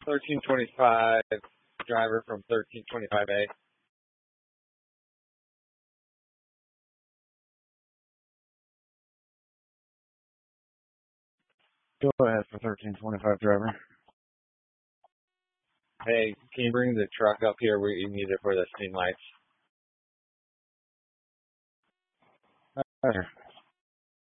1325, driver from 1325A. Go ahead for 1325, driver. Hey, can you bring the truck up here? We need it for the scene lights. Roger.